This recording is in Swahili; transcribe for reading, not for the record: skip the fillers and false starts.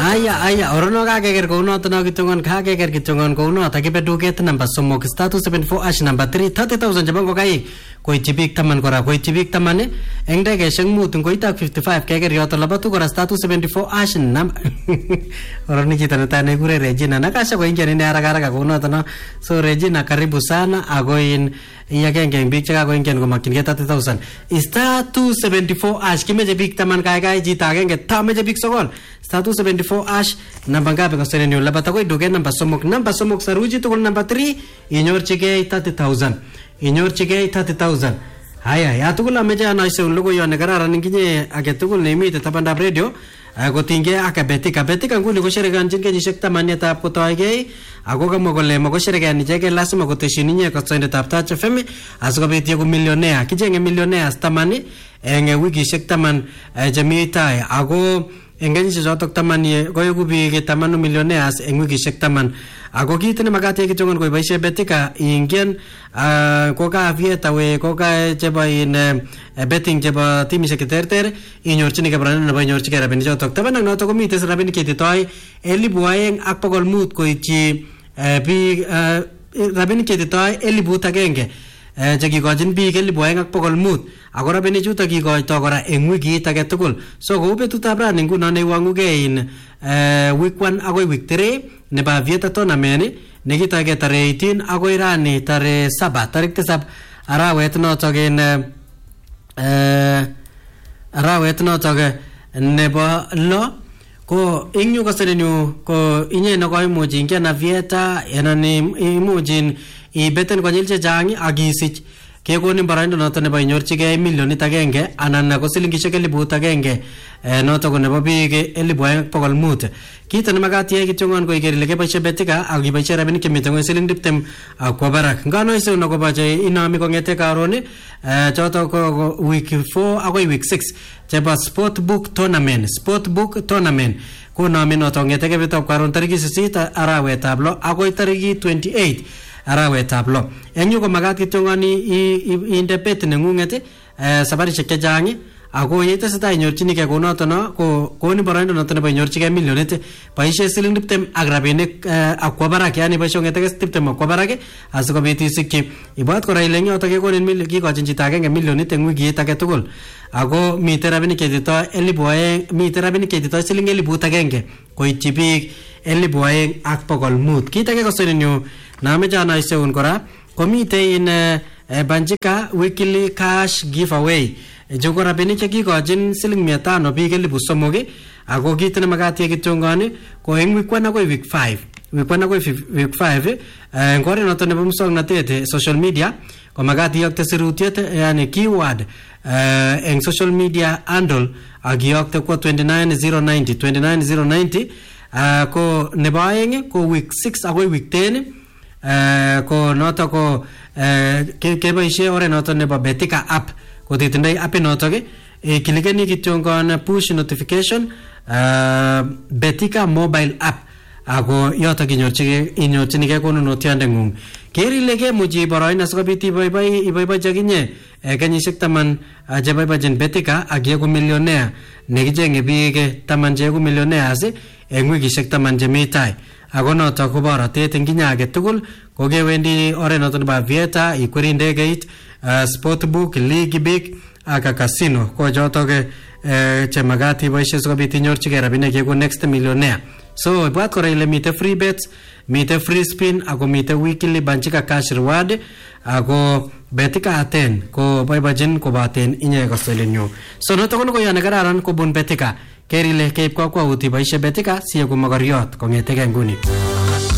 Aya, orono kakeker kounoto no kitongon kakeker kitongon kounoto kibe duket number somok status 74 ash number 3 30,000 chebo ngokaik koityi biik 10 kora koityi biik 10 eng dekeshek mut ngoitak 55 keker yoto labatu kora status 74 ash number orono chito netai nekure Regina nakasha koingen ine haraka kounoto no so Regina karibu sana agoin iyagenge eng biik chekakoingen komakyingei 30,000 status 74 ash kimeche biik 10 kaikai chito agenge tameche biik 9 status 74 ash namba ngapi kasenen yo labata koy duke namba somok saruji tukul namba 3 inyorchigei 30,000 haya ya tukul ameche anaise logoiyot nekararan nginye age tugul neimite tabandab radio kotinygei ak Betika nguni kosherekeanchin kenyisiek 8 kotoigei ako kamwa kole makosherekean ichegei lazima kotesyin inye kosoindetab Touch FM asikobit yeku millionaire kichenge millionaires 10 eng wikisiek 10 chemi tai ako eng kenyisiek chotok 10 koeku biik 10 millionaires eng wikisiek 10 ako kiit nemakat yekichongon koiboisie Betika ingen koka vieta we koka chebo in betting chebo timisiek cheterter inyorchini kebrana nebo inyorchigei rabinik chotok taban ak notok komitei rabinik chetitoi 2,500 koityi biik rabinik chetitoi 1,000 chekikochin biik 2,500 ako rabinik chutok kikoitoi kora eng wikit age tugul so kou betutab rani nguno neiwang'ugei in week 1 akoi week 3 nebo Aviator tournament nekitoigei tarehe 18 akoi rani tarehe 7 tarik 7 arawet notok in arawet notok nebo lo ko ing yu kasenenyu ko inye nekoimuch ingen Aviator anan imuch ibeten konyil chechang akisich kekonin boroindo noto nebo inyorchigei milionit 1 anan ko silingishek 1,000 noto ko nebo biik 2,500 kito nemakat iyai kityongon ko iker ile keboisie Betika ak iboisie rabinik chemite ng'ony siling 20 akwo barak nganoise uno koboche inami kong'ete karon choto ko week 4 akoi week 6 chebo sportbook tournament konami noto ng'ete kebetab karon tariki 8 arawetab 6 akoi tariki 28 arawetab 6 eng yu ko makat kityongoni inde bet neng'ung'et sabarishek chechang ako yetesetai inyorchinigei kounoto no ko koni boroindo noto nebo inyorchigei milionit boisie siling 20 ak rabinik akwa barak yani boisie ng'ete 20 akwa barak asikobit isikyi ibwat kora ile yoto kekonin kikochin chito agenge milionit eng wikit age tugul ako mitei rabinik chetitoi 2,000 mitei rabinik chetitoi siling 1,000 koityi biik 2,500 kit age kosenenyu nameche anaiseun kora komitei in Banjika weekly cash giveaway joko rabinik chekikochin siling 500 biik 3,000 ako kit nemakat yekityongoni ko eng week 1 akoi week 5 eng oret noto nebo muswoknotet social media komakat iyokte sirutiet yani keyword eng social media handle ak iyokte kwa 29090 ko nebo aeng ko week 6 akoi week 10 ko noto ko keboisie oret noto nebo Betika app kotitindoi app notok kilikeni kityongon push notification Betika mobile app ako yotok inyorchinigei konunotiondeng'ung ker ile kemuchi boroindo sikobit iboibochi akinye kenyisiek 10 cheboibochin Betika ak yeku millionaire nekicheng'e biik 10 cheeku millionaires eng wikisiek 10 chemi tai ako notok ko borotet eng kinye age tugul kokewendi oret noto nebo Aviator ikweri ndegeit sportbook league big ak casino ko chotok chemakat iboisie sikobit inyorchigei rabinik yeku next millionaire so ibwat kora ile mitei free bets mitei free spin ako mitei weekly Banjika cash reward ako Betika aten ko boibochin kobaten inye koselenyu so notok ko logoiyot nekararan kobun Betika ker ile keib kakwaut iboisie Betika siyeku mogoriot kong'etegei nguni